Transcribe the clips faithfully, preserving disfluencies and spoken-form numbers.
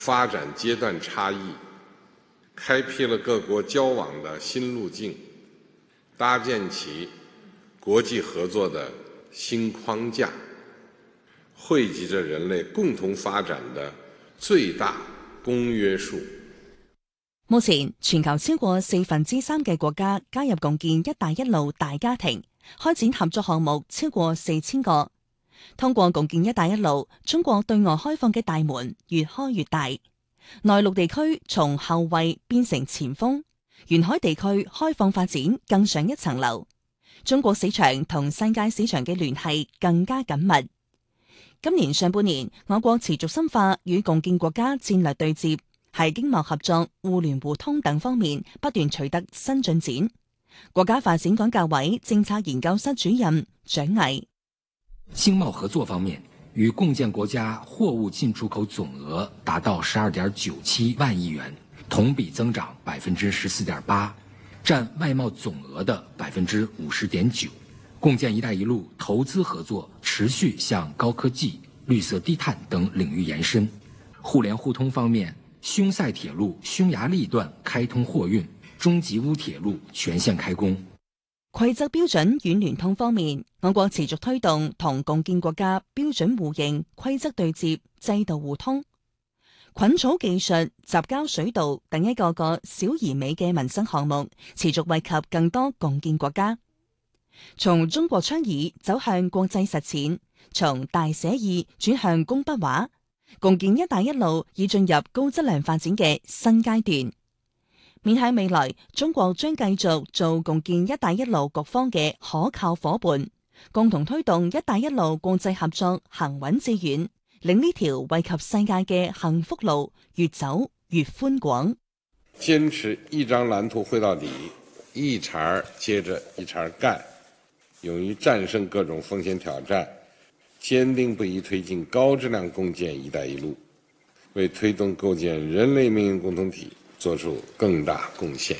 發展階段差異，開闢了各國交往的新路徑，搭建起國際合作的新框架，匯集着人類共同發展的最大公約數。 目前，全球超過四分之三嘅國家加入共建「一帶一路」大家庭，開展合作項目超過四千個。通過共建「一帶一路」，中國對外開放嘅大門越開越大，內陸地區從後衛變成前鋒，沿海地區開放發展更上一層樓，中國市場同世界市場嘅聯繫更加緊密。今年上半年，我國持續深化與共建國家戰略對接，喺經貿合作、互聯互通等方面不斷取得新進展。國家發展改革委政策研究室主任蔣毅。 經貿合作方面，與共建國家貨物進出口總額達到十二點九七萬億元，同比增長百分之十四點八，佔外貿總額的百分之五十點九。共建“一帶一路”投資合作持續向高科技、綠色低碳等領域延伸。互聯互通方面，匈塞鐵路匈牙利段開通貨運，中吉烏鐵路全線開工。 規則標準軟聯通方面，我國持續推動同共建國家標準互認、規則對接、制度互通。菌草技術、雜交水稻等一個個小而美嘅民生項目，持續惠及更多共建國家。從中國倡議走向國際實踐，從大寫意轉向工筆畫，共建「一帶一路」已進入高質量發展嘅新階段。面向未來，中國將繼續做共建「一帶一路」各方嘅可靠夥伴，共同推動「一帶一路」國際合作行穩致遠，令呢條惠及世界嘅幸福路越走越寬廣。 堅持一張藍圖繪到底，一茬接着一茬幹，勇於戰勝各種風險挑戰，堅定不移推進高質量共建「一帶一路」，為推動構建人類命運共同體作出更大貢獻。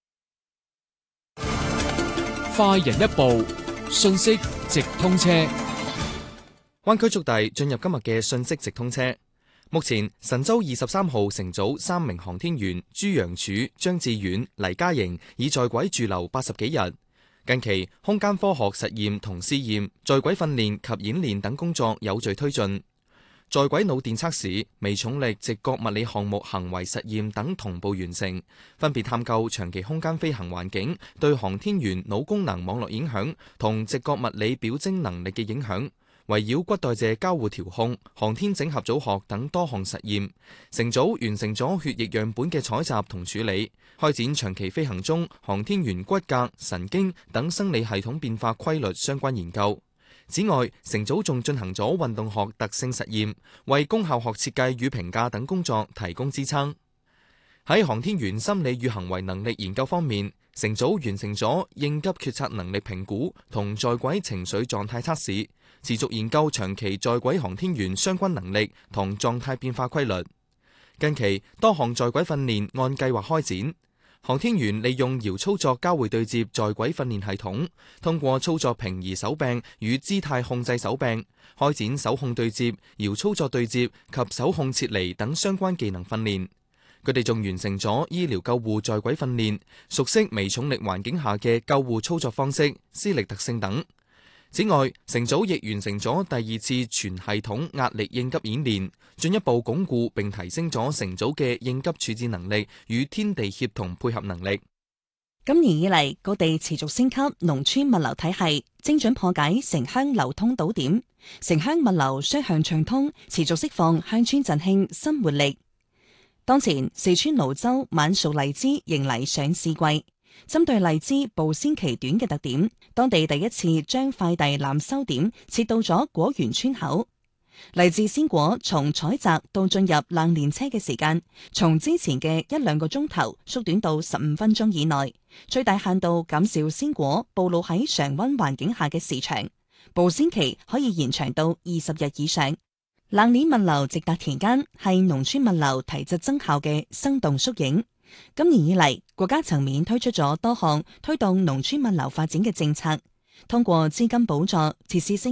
快人一步，信息直通車。灣區速遞進入今日嘅信息直通車。目前神舟二十三號乘組三名航天員朱楊柱、張志遠、黎嘉瑩已在軌駐留八十幾日。近期空間科學實驗同試驗、在軌訓練及演練等工作有序推進。在軌腦電測試、微重力直覺物理項目行為實驗等同步完成，分別探究長期空間飛行環境對航天員腦功能網絡影響同直覺物理表徵能力嘅影響，圍繞骨代謝交互調控、航天整合組學等多項實驗。乘組完成咗血液樣本嘅採集同處理，開展長期飛行中航天員骨骼、神經等生理系統變化規律相關研究。此外，乘組仲進行咗運動學特性實驗，為功效學設計與評價等工作提供支撐。喺航天員心理與行為能力研究方面，乘組完成咗應急決策能力評估同在軌情緒狀態測試，持續研究長期在軌航天員相關能力同狀態變化規律。近期多項在軌訓練按計劃開展。航天員利用遙操作交會對接在軌訓練系統，通過操作平移手柄與姿態控制手柄，開展手控對接、遙操作對接及手控撤離等相關技能訓練。佢哋仲完成咗醫療救護在軌訓練，熟悉微重力環境下嘅救護操作方式、施力特性等。此外，乘組亦完成咗第二次全系統壓力應急演練，進一步鞏固並提升咗乘組嘅應急處置能力與天地協同配合能力。 今年以嚟，各地持續升級農村物流體系，精準破解城鄉流通堵點，城鄉物流雙向暢通，持續釋放鄉村振興新活力。當前，四川瀘州晚熟荔枝迎嚟上市季。針對荔枝保鮮期短嘅特點，當地第一次將快遞攬收點設到咗果園村口。荔枝鮮果從採摘到進入冷鏈車嘅時間，從之前嘅一兩個鐘頭縮短到十五分鐘以內，最大限度減少鮮果暴露喺常溫環境下嘅時長，保鮮期可以延長到二十日以上。冷鏈物流直達田間，係農村物流提質增效嘅生動縮影。今年以嚟，國家層面推出咗多項推動農村物流發展嘅政策，通過資金補助、設施升級、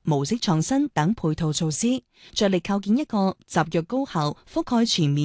模式創新等配套措施，着力構建一個集約高效、覆蓋全面